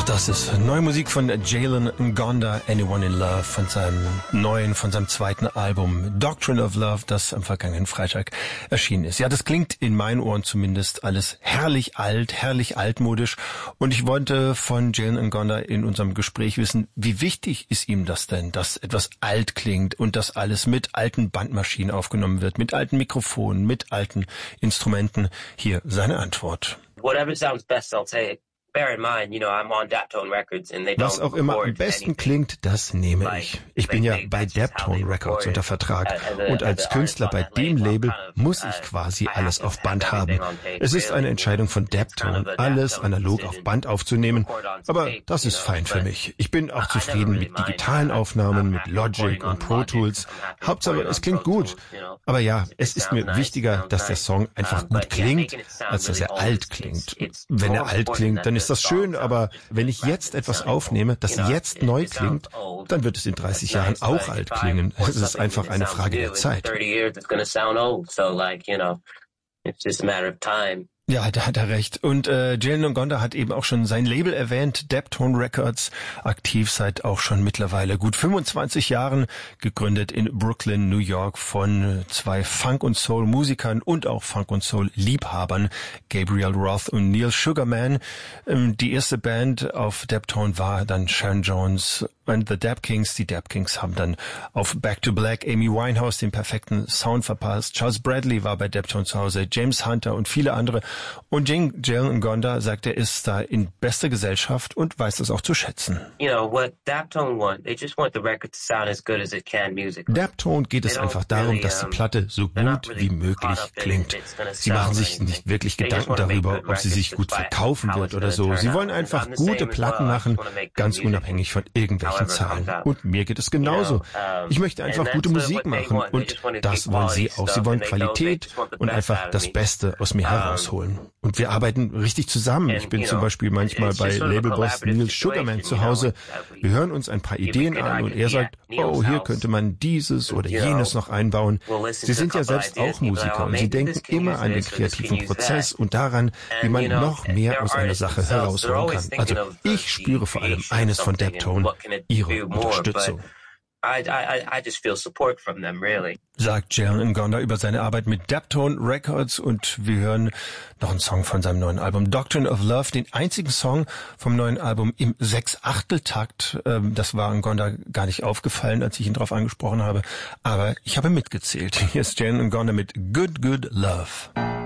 Das ist neue Musik von Jalen Ngonda, Anyone in Love, von seinem zweiten Album Doctrine of Love, das am vergangenen Freitag erschienen ist. Ja, das klingt in meinen Ohren zumindest alles herrlich alt, herrlich altmodisch. Und ich wollte von Jalen Ngonda in unserem Gespräch wissen, wie wichtig ist ihm das denn, dass etwas alt klingt und dass alles mit alten Bandmaschinen aufgenommen wird, mit alten Mikrofonen, mit alten Instrumenten. Hier seine Antwort. Whatever sounds best, I'll take it. Bear in mind, I'm on Daptone Records and they don't. Was auch immer am besten klingt, das nehme ich. Ich bin ja bei Daptone Records unter Vertrag und als Künstler bei dem Label muss ich quasi alles auf Band haben. Es ist eine Entscheidung von Daptone, alles analog auf Band aufzunehmen, aber das ist fein für mich. Ich bin auch zufrieden mit digitalen Aufnahmen, mit Logic und Pro Tools. Hauptsache, es klingt gut. Aber ja, es ist mir wichtiger, dass der Song einfach gut klingt, als dass er alt klingt. Wenn er alt klingt, dann ist das schön, aber wenn ich jetzt etwas aufnehme, das jetzt neu klingt, dann wird es in 30 Jahren auch alt klingen. Es ist einfach eine Frage der Zeit. Ja, da hat er recht. Und Jalen Ngonda hat eben auch schon sein Label erwähnt, Daptone Records, aktiv seit auch schon mittlerweile gut 25 Jahren, gegründet in Brooklyn, New York von zwei Funk- und Soul-Musikern und auch Funk- und Soul-Liebhabern, Gabriel Roth und Neil Sugarman. Die erste Band auf Daptone war dann Sharon Jones and the Dap Kings. Die Dap Kings haben dann auf Back to Black Amy Winehouse den perfekten Sound verpasst. Charles Bradley war bei Daptone zu Hause, James Hunter und viele andere. Und Jalen Ngonda sagt, er ist da in bester Gesellschaft und weiß das auch zu schätzen. Daptone geht es einfach darum, dass die Platte so gut wie möglich klingt. Sie machen sich nicht wirklich Gedanken darüber, ob sie sich gut verkaufen wird oder so. Sie wollen einfach gute Platten machen, ganz unabhängig von irgendwelchen Zahlen. Und mir geht es genauso. Ich möchte einfach gute Musik machen und das wollen sie auch. Sie wollen Qualität und einfach das Beste aus mir herausholen. Und wir arbeiten richtig zusammen. Ich bin zum Beispiel manchmal bei Labelboss Neil Sugarman zu Hause. Wir hören uns ein paar Ideen an und er sagt, oh, hier könnte man dieses oder jenes noch einbauen. Sie sind ja selbst auch Musiker und sie denken immer an den kreativen Prozess und daran, wie man noch mehr aus einer Sache herausholen kann. Also ich spüre vor allem eines von Daptone, ihre Unterstützung. I just feel support from them, really. Sagt Jalen Ngonda über seine Arbeit mit Daptone Records und wir hören noch einen Song von seinem neuen Album Doctrine of Love, den einzigen Song vom neuen Album im 6/8-Takt. Das war Ngonda gar nicht aufgefallen, als ich ihn darauf angesprochen habe, aber ich habe mitgezählt. Hier ist Jalen Ngonda mit Good Good Love.